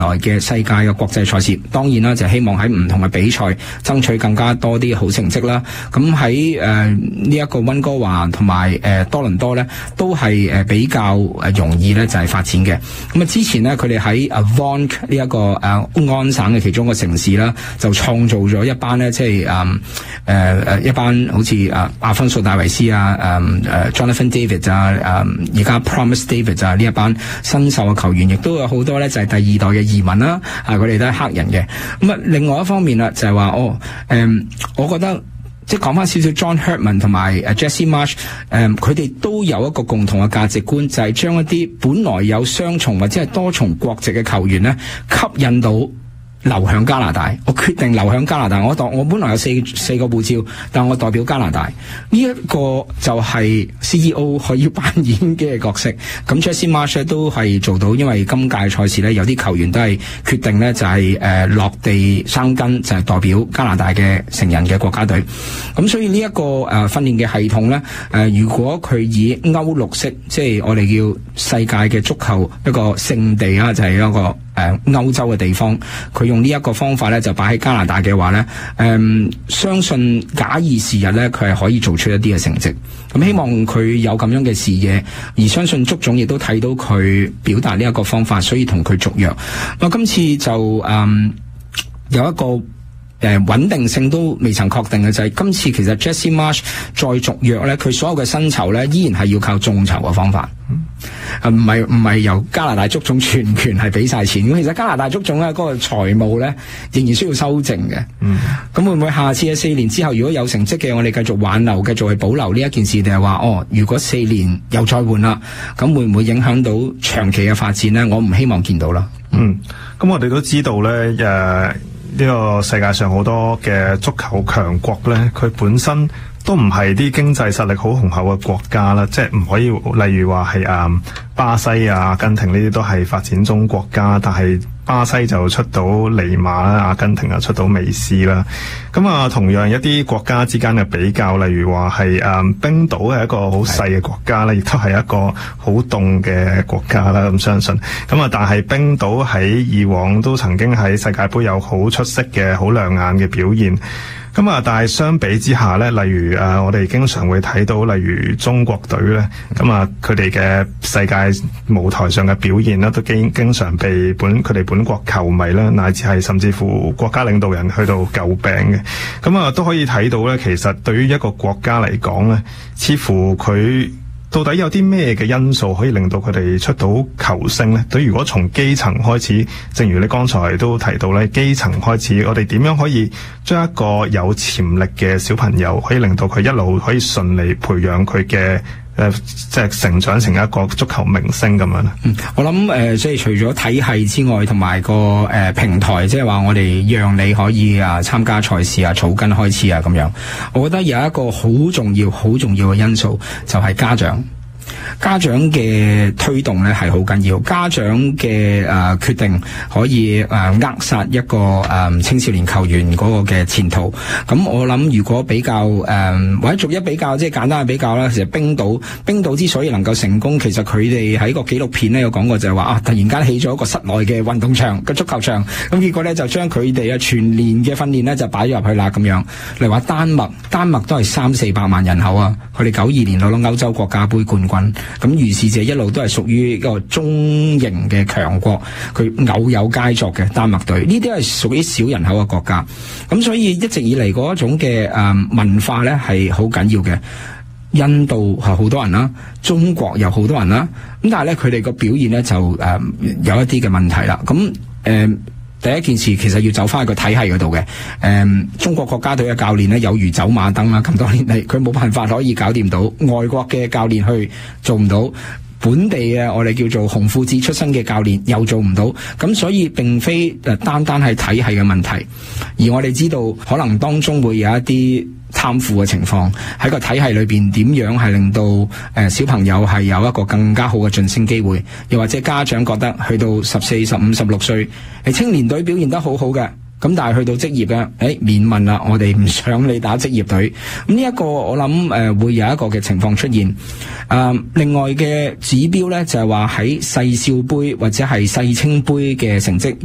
來嘅世界嘅國際賽事，當然啦，就希望喺唔同嘅比賽爭取更加多啲好成績啦。咁喺呢一個溫哥華同埋多倫多咧，都係比較容易咧就係發展嘅。咁啊之前咧佢哋喺Vaughan 呢一個安省嘅其中一個城市啦，就創造咗一班咧即係一班好似阿芬素戴維斯Jonathan David 而家 Promise David 呢一班新秀嘅球員，亦都有好多咧就係第二代嘅移民啦，佢哋都係黑人嘅。咁啊，另外一方面啦，就係話我覺得即係講翻少少 John Herdman 同埋Jesse Marsch，佢哋都有一個共同嘅價值觀，就係將一啲本來有雙重或者係多重國籍嘅球員咧，吸引到流向加拿大。我決定流向加拿大，我本來有四個護照，但我代表加拿大。呢一個就係 CEO 可以扮演嘅角色。咁 Jesse Marsch 都係做到，因為今屆賽事咧有啲球員都係決定咧就係落地生根，就係代表加拿大嘅成人嘅國家隊。咁所以呢一個訓練嘅系統咧，如果佢以歐陸式，即係我哋叫世界嘅足球一個聖地啊，就係一個歐洲嘅地方，佢用呢一個方法咧就擺喺加拿大嘅話咧，相信假以時日咧，佢係可以做出一啲嘅成績。咁希望佢有咁樣嘅視野，而相信足總亦都睇到佢表達呢一個方法，所以同佢續約。今次就有一個穩定性都未曾確定嘅，就係今次其實 Jesse Marsch 再續約咧，佢所有嘅薪酬咧依然係要靠眾籌嘅方法，唔係由加拿大足總全權係俾晒錢。咁其實加拿大足總咧嗰個財務咧仍然需要修正嘅。咁會唔會下次嘅4年之後如果有成績嘅，我哋繼續挽留，繼續去保留呢一件事，定係話如果4年又再換啦，咁會唔會影響到長期嘅發展咧？我唔希望見到啦。 咁我哋都知道咧，呢個世界上好多嘅足球強國咧，佢本身都唔係啲經濟實力好雄厚嘅國家啦，即係唔可以例如話係巴西啊、阿根廷呢啲都係發展中國家，但係巴西就出到尼馬啦，阿根廷就出到美斯啦。咁同樣一啲國家之間嘅比較，例如話係冰島係一個好細嘅國家啦，亦都係一個好凍嘅國家啦。咁相信咁但係冰島喺以往都曾經喺世界盃有好出色嘅好亮眼嘅表現。但係相比之下咧，例如我哋經常會睇到，例如中國隊咧，佢哋嘅世界舞台上嘅表現咧，都經常被佢哋本國球迷啦，乃至係甚至乎國家領導人去到詬病嘅。都可以睇到咧，其實對於一個國家嚟講咧，似乎佢到底有啲咩嘅因素可以令到佢哋出到球星呢？如果從基層開始，正如你剛才都提到咧，基層開始，我哋點樣可以將一個有潛力嘅小朋友，可以令到佢一路可以順利培養佢嘅即係成長成一個足球明星咁樣咧？ 我諗即係除咗體系之外，同埋個平台，即係話我哋讓你可以參加賽事草根開始咁樣。我覺得有一個好重要嘅因素，就係家長嘅推動咧係好緊要，家長嘅決定可以扼殺一個青少年球員嗰個嘅前途。咁我諗如果比較或者逐一比較，即係簡單嘅比較啦，其實冰島之所以能夠成功，其實佢哋喺個紀錄片咧有講過，就係話突然間起咗一個室內嘅運動場嘅足球場，咁結果咧就將佢哋全年嘅訓練咧就擺咗入去啦咁樣。例如話丹麥都係300-400萬人口啊，佢哋92年攞到歐洲國家盃冠軍。咁如是者一路都係屬於一個中型嘅強國，佢偶有佳作嘅丹麥隊，呢啲係屬於小人口嘅國家。咁所以一直以嚟嗰一種嘅文化咧係好緊要嘅。印度係好多人啦，中國有好多人啦，咁但係咧佢哋個表現咧就有一啲嘅問題啦。咁第一件事其實要走翻去個體系嗰度嘅。中國國家隊嘅教練咧有如走馬燈啦，咁多年嚟佢冇辦法可以搞掂到，外國嘅教練去做唔到，本地嘅我哋叫做紅褲子出身嘅教練又做唔到，咁所以並非單係體系嘅問題，而我哋知道可能當中會有一啲貪腐嘅情況，喺個體系裏邊點樣係令到小朋友係有一個更加好嘅晉升機會，又或者家長覺得去到14、15、16歲，青年隊表現得好好嘅，咁但係去到職業嘅，免問啦，我哋唔想你打職業隊。咁呢一個我諗會有一個嘅情況出現。另外嘅指標咧就係話喺世少杯或者係世青杯嘅成績。